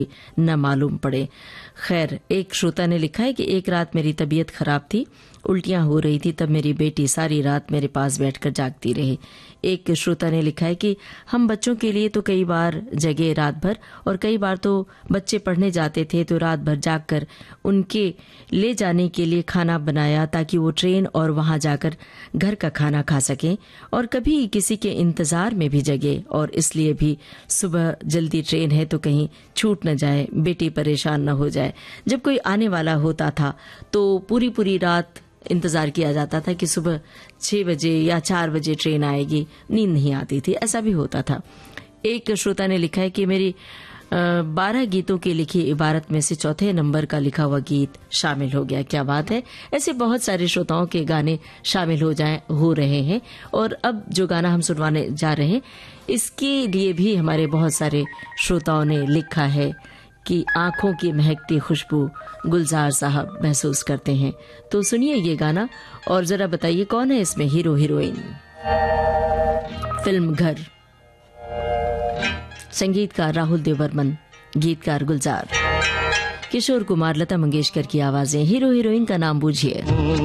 न मालूम पड़े। खैर, एक श्रोता ने लिखा है कि एक रात मेरी तबीयत खराब थी, उल्टियां हो रही थी, तब मेरी बेटी सारी रात मेरे पास बैठकर जागती रही। एक श्रोता ने लिखा है कि हम बच्चों के लिए तो कई बार जगे रात भर, और कई बार तो बच्चे पढ़ने जाते थे तो रात भर जागकर उनके ले जाने के लिए खाना बनाया ताकि वो ट्रेन और वहां जाकर घर का खाना खा सकें, और कभी किसी के इंतजार में भी जगे और इसलिए भी सुबह जल्दी ट्रेन है तो कहीं छूट न जाए, बेटी परेशान न हो जाए। जब कोई आने वाला होता था तो पूरी पूरी रात इंतजार किया जाता था कि सुबह 6 बजे या 4 बजे ट्रेन आएगी, नींद नहीं आती थी, ऐसा भी होता था। एक श्रोता ने लिखा है कि मेरी 12 गीतों की लिखी इबारत में से चौथे नंबर का लिखा हुआ गीत शामिल हो गया। क्या बात है! ऐसे बहुत सारे श्रोताओं के गाने शामिल हो रहे हैं, और अब जो गाना हम सुनवाने जा रहे हैं इसके लिए भी हमारे बहुत सारे श्रोताओं ने लिखा है कि आंखों की महकती खुशबू गुलजार साहब महसूस करते हैं। तो सुनिए ये गाना और जरा बताइए कौन है इसमें हीरो हीरोइन। फिल्म घर, संगीतकार राहुल देवबर्मन, गीतकार गुलजार, किशोर कुमार, लता मंगेशकर की आवाजें। हीरो हीरोइन का नाम बूझिए।